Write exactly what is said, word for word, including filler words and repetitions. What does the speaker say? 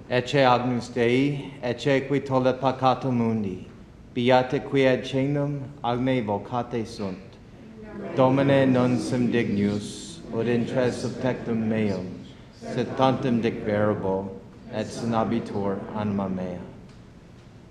Ecce agnus Dei, ecce qui tollet peccatum mundi, beate qui ad cenum agne vocate sunt. Domine non sum dignus, ut intres subtectum meum, sed tantum dicverbo, et sinabitur anima mea.